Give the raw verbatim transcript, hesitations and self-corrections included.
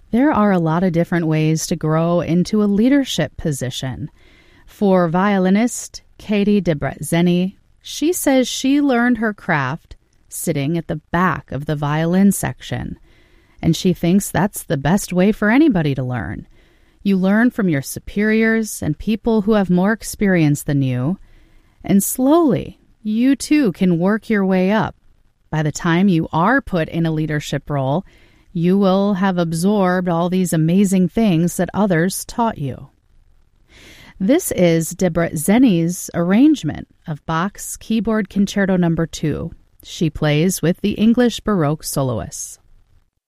There are a lot of different ways to grow into a leadership position. For violinist Katie Debretzeni, she says she learned her craft sitting at the back of the violin section, and she thinks that's the best way for anybody to learn. You learn from your superiors and people who have more experience than you, and slowly, you too can work your way up. By the time you are put in a leadership role, you will have absorbed all these amazing things that others taught you. This is Debretzeni's arrangement of Bach's Keyboard Concerto number two. She plays with the English Baroque soloists.